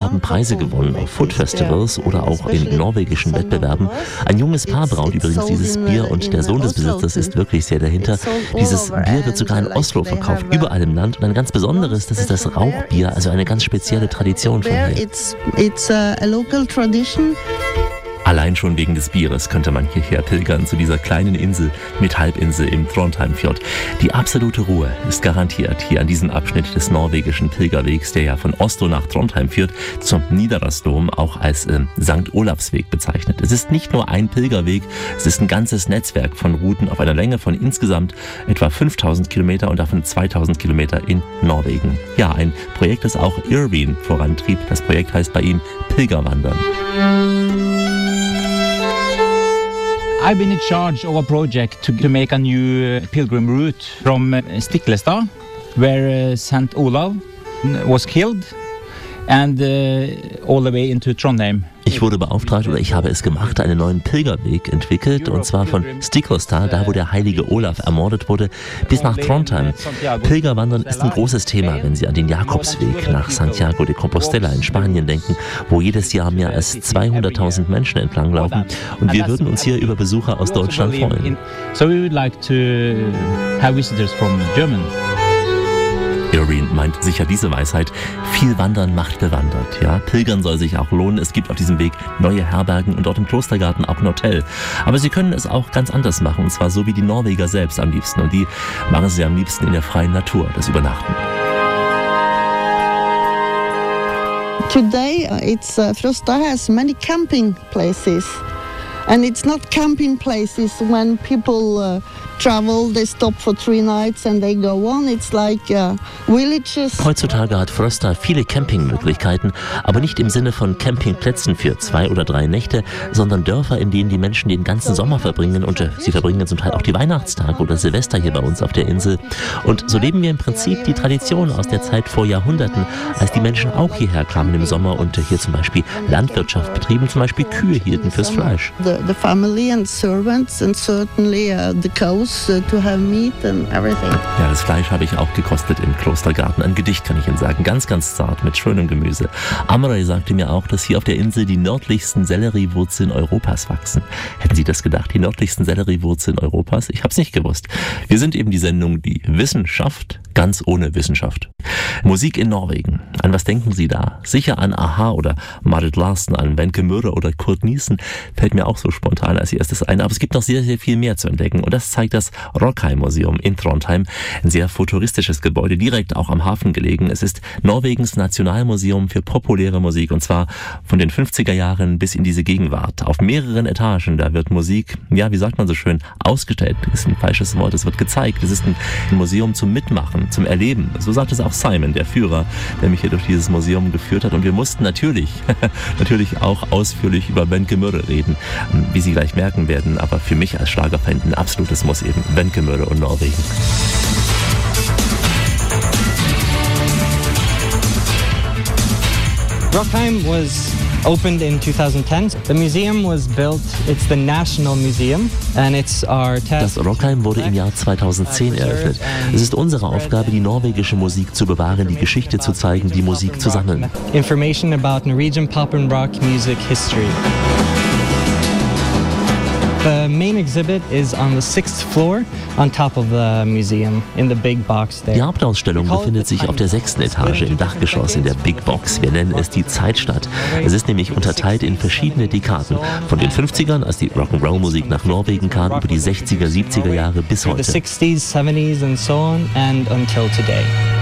haben Preise gewonnen auf Food Festivals oder auch in norwegischen Wettbewerben. Ein junges Paar braut übrigens dieses Bier und der Sohn des Besitzers ist wirklich sehr dahinter. Dieses Bier wird sogar in Oslo verkauft, überall im Land. Und ein ganz besonderes, das ist das Rauchbier, also eine ganz spezielle Tradition von hier. It's a local tradition. Allein schon wegen des Bieres könnte man hierher pilgern zu dieser kleinen Insel mit Halbinsel im Trondheimfjord. Die absolute Ruhe ist garantiert hier an diesem Abschnitt des norwegischen Pilgerwegs, der ja von Oslo nach Trondheim führt, zum Nidarosdom, auch als St. Olavsweg bezeichnet. Es ist nicht nur ein Pilgerweg, es ist ein ganzes Netzwerk von Routen auf einer Länge von insgesamt etwa 5000 Kilometer und davon 2000 Kilometer in Norwegen. Ja, ein Projekt, das auch Irwin vorantrieb. Das Projekt heißt bei ihm Pilgerwandern. I've been in charge of a project to make a new pilgrim route from Stiklestad, where St. Olav was killed, and all the way into Trondheim. Ich wurde beauftragt, oder ich habe es gemacht, einen neuen Pilgerweg entwickelt, und zwar von Stiklestad, da wo der heilige Olaf ermordet wurde, bis nach Trondheim. Pilgerwandern ist ein großes Thema, wenn Sie an den Jakobsweg nach Santiago de Compostela in Spanien denken, wo jedes Jahr mehr als 200.000 Menschen entlanglaufen, und wir würden uns hier über Besucher aus Deutschland freuen. So we would like to have visitors from Germany. Irwin meint sicher diese Weisheit: viel Wandern macht bewandert. Ja, Pilgern soll sich auch lohnen. Es gibt auf diesem Weg neue Herbergen und dort im Klostergarten auch ein Hotel. Aber Sie können es auch ganz anders machen, und zwar so wie die Norweger selbst am liebsten. Und die machen sie am liebsten in der freien Natur, das Übernachten. Today, Frosta has many camping places. And it's not camping places when people travel, they stop for 3 nights and they go on. It's like villages. Heutzutage hat Frosta viele Campingmöglichkeiten, aber nicht im Sinne von Campingplätzen für 2 oder 3 Nächte, sondern Dörfer, in denen die Menschen den ganzen Sommer verbringen, und sie verbringen zum Teil auch die Weihnachtstage oder Silvester hier bei uns auf der Insel. Und so leben wir im Prinzip die Tradition aus der Zeit vor Jahrhunderten, als die Menschen auch hierher kamen im Sommer und hier zum Beispiel Landwirtschaft betrieben, zum Beispiel Kühe hielten fürs Fleisch. The family and servants and certainly the cows to have meat and everything. Ja, das Fleisch habe ich auch gekostet im Klostergarten. Ein Gedicht, kann ich Ihnen sagen. Ganz, ganz zart mit schönem Gemüse. Amrei sagte mir auch, dass hier auf der Insel die nördlichsten Selleriewurzeln Europas wachsen. Hätten Sie das gedacht? Die nördlichsten Selleriewurzeln Europas? Ich habe es nicht gewusst. Wir sind eben die Sendung Die Wissenschaft ganz ohne Wissenschaft. Musik in Norwegen. An was denken Sie da? Sicher an Aha oder Marit Larsen, an Wenche Mürre oder Kurt Nielsen. Fällt mir auch so spontan als erstes ein. Aber es gibt noch sehr, sehr viel mehr zu entdecken. Und das zeigt das Rockheim-Museum in Trondheim. Ein sehr futuristisches Gebäude, direkt auch am Hafen gelegen. Es ist Norwegens Nationalmuseum für populäre Musik, und zwar von den 50er Jahren bis in diese Gegenwart. Auf mehreren Etagen, da wird Musik, ja, wie sagt man so schön, ausgestellt. Das ist ein falsches Wort, es wird gezeigt. Es ist ein Museum zum Mitmachen, zum Erleben. So sagt es auch Simon, der Führer, der mich hier durch dieses Museum geführt hat. Und wir mussten natürlich auch ausführlich über Wenche Mürre reden, wie Sie gleich merken werden. Aber für mich als Schlagerfan ein absolutes Muss eben. Wenche Mürre und Norwegen. Rockheim was opened in 2010. The museum was built, it's the National Museum, and it's our task. Das Rockheim wurde im Jahr 2010 eröffnet. Es ist unsere Aufgabe, die norwegische Musik zu bewahren, die Geschichte zu zeigen, die Musik zu sammeln. Information about Norwegian pop and rock music history. The main exhibit is on the 6th floor, on top of the museum, in the big box there. Die Hauptausstellung befindet sich auf der 6. Etage im Dachgeschoss in der Big Box. Wir nennen es die Zeitstadt. Es ist nämlich unterteilt in verschiedene Dekaden. Von den 50ern, als die Rock'n'Roll-Musik nach Norwegen kam, über die 60er, 70er Jahre bis heute. The 60s, 70s and so on, and until today.